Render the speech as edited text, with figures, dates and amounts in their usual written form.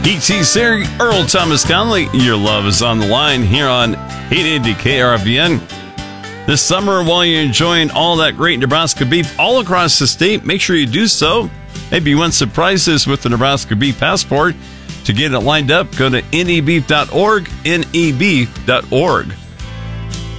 E.T. Siri, Earl Thomas Conley, your love is on the line here on 880 KRVN. This summer, while you're enjoying all that great Nebraska beef all across the state, make sure you do so. Maybe you want some prizes with the Nebraska Beef Passport. To get it lined up, go to nebeef.org, nebeef.org.